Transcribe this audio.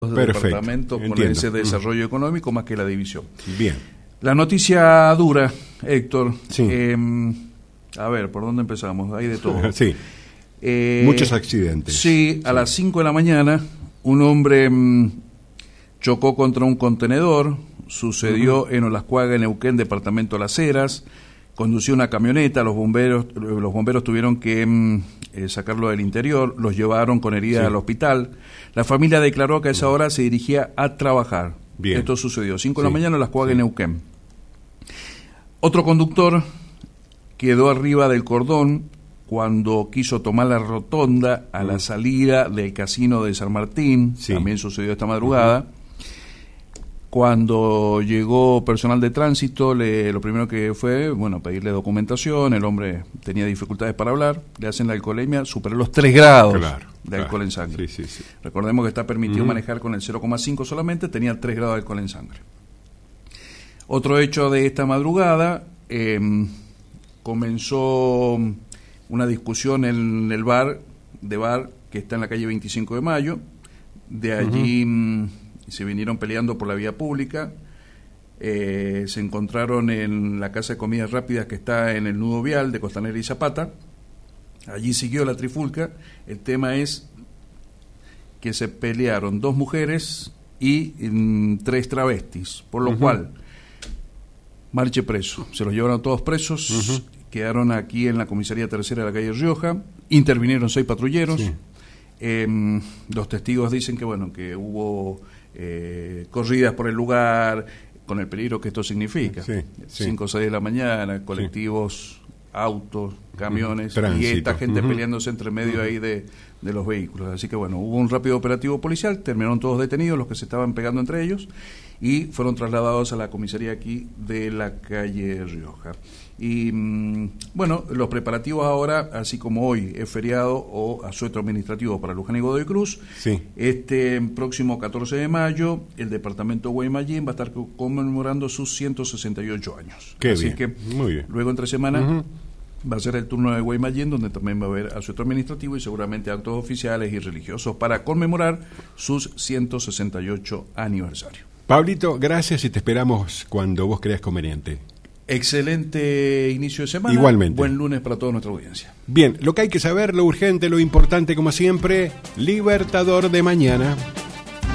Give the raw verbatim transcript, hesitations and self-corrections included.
de Perfecto, departamentos con entiendo. ese desarrollo económico más que la división. Bien. La noticia dura, Héctor. Sí. Eh, a ver, ¿por dónde empezamos? Hay de todo. Sí. Eh, Muchos accidentes. Sí, a Sí. las cinco de la mañana un hombre mmm, chocó contra un contenedor, sucedió uh-huh. en Olascuaga, en Neuquén, departamento Las Heras, condució una camioneta, los bomberos los bomberos tuvieron que mmm, eh, sacarlo del interior, los llevaron con heridas sí. al hospital. La familia declaró que a esa hora se dirigía a trabajar. Bien. Esto sucedió, cinco sí. de la mañana en Olascuaga, sí. en Neuquén. Otro conductor quedó arriba del cordón cuando quiso tomar la rotonda a la salida del casino de San Martín, sí. también sucedió esta madrugada. Uh-huh. Cuando llegó personal de tránsito, le, lo primero que fue, bueno, pedirle documentación, el hombre tenía dificultades para hablar, le hacen la alcoholemia, superó los tres grados claro, de claro. alcohol en sangre. Sí, sí, sí. Recordemos que está permitido uh-huh. manejar con el cero coma cinco solamente, tenía tres grados de alcohol en sangre. Otro hecho de esta madrugada, eh, comenzó una discusión en el bar de bar que está en la calle veinticinco de mayo. De allí uh-huh. se vinieron peleando por la vía pública. Eh, se encontraron en la casa de comidas rápidas que está en el nudo vial de Costanera y Zapata. Allí siguió la trifulca. El tema es que se pelearon dos mujeres y mm, tres travestis, por lo uh-huh. cual marche preso. Se los llevaron todos presos. Uh-huh. Quedaron aquí en la comisaría tercera de la calle Rioja, intervinieron seis patrulleros, sí. eh, los testigos dicen que bueno que hubo eh, corridas por el lugar, con el peligro que esto significa, sí, sí. cinco o seis de la mañana, colectivos, sí. autos, camiones, Tránsito. y esta gente uh-huh. peleándose entre medio uh-huh. ahí de, de los vehículos, así que bueno, hubo un rápido operativo policial, terminaron todos detenidos, los que se estaban pegando entre ellos, y fueron trasladados a la comisaría aquí de la calle Rioja. Y bueno, los preparativos ahora, así como hoy es feriado o asueto administrativo para Luján y Godoy Cruz, sí. este próximo catorce de mayo el departamento Guaymallén va a estar conmemorando sus ciento sesenta y ocho años. Qué así bien. que Muy bien. luego entre semana uh-huh. va a ser el turno de Guaymallén, donde también va a haber asueto administrativo y seguramente actos oficiales y religiosos para conmemorar sus ciento sesenta y ocho aniversarios. Pablito, gracias y te esperamos cuando vos creas conveniente. Excelente inicio de semana. Igualmente. Buen lunes para toda nuestra audiencia. Bien, lo que hay que saber, lo urgente, lo importante, como siempre, Libertador de mañana.